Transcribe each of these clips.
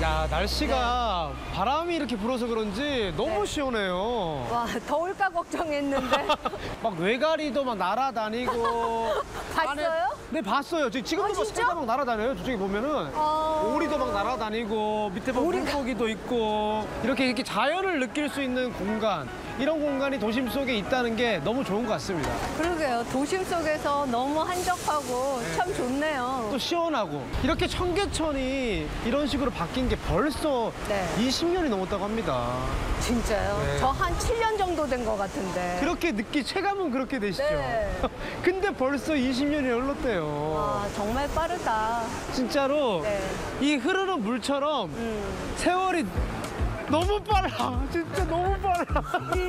야, 날씨가 바람이 이렇게 불어서 그런지 너무 시원해요. 와, 더울까 걱정했는데. 막 외가리도 막 날아다니고. 봤어요? 네, 봤어요. 지금도 뭐 진짜? 새가 막 날아다녀요. 저쪽에 보면은. 오리도 막 날아다니고, 밑에 막 물고기도 있고. 이렇게 자연을 느낄 수 있는 공간. 이런 공간이 도심 속에 있다는 게 너무 좋은 것 같습니다. 그러게요. 도심 속에서 너무 한적하고 참 좋네요. 또 시원하고. 이렇게 청계천이 이런 식으로 바뀐 게 벌써 네. 20년이 넘었다고 합니다. 진짜요? 네. 저 한 7년 정도 된 것 같은데. 그렇게 체감은 그렇게 되시죠? 네. 근데 벌써 20년이 흘렀대요. 아, 정말 빠르다. 진짜로 네. 이 흐르는 물처럼 세월이 너무 빨라. 진짜 너무 빨라.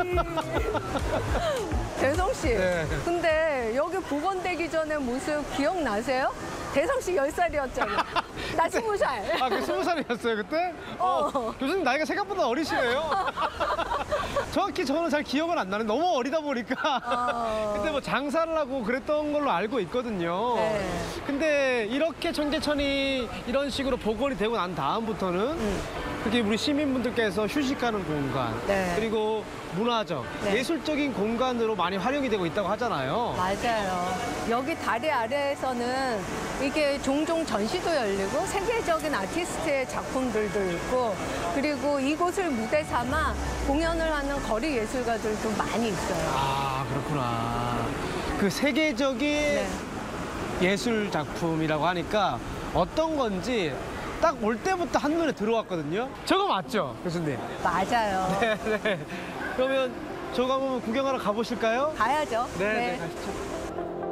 대성 씨. 네. 근데 여기 복원되기 전에 모습 기억나세요? 대성 씨 10살이었잖아요. 나 20살. 아, 그 20살이었어요, 그때? 교수님 나이가 생각보다 어리시네요. 정확히 저는 잘 기억은 안 나는데 너무 어리다 보니까 그때 뭐 장사를 하고 그랬던 걸로 알고 있거든요. 네. 근데 이렇게 청계천이 이런 식으로 복원이 되고 난 다음부터는 특히 우리 시민분들께서 휴식하는 공간, 네. 그리고 문화적, 네. 예술적인 공간으로 많이 활용이 되고 있다고 하잖아요. 맞아요. 여기 다리 아래에서는 이게 종종 전시도 열리고 세계적인 아티스트의 작품들도 있고, 그리고 이곳을 무대 삼아 공연을 하는 거리 예술가들도 많이 있어요. 아, 그렇구나. 그 세계적인 네. 예술 작품이라고 하니까 어떤 건지 딱 올 때부터 한눈에 들어왔거든요. 저거 맞죠, 교수님? 맞아요. 네, 네. 그러면 저거 한번 구경하러 가보실까요? 가야죠. 네, 네, 가시죠.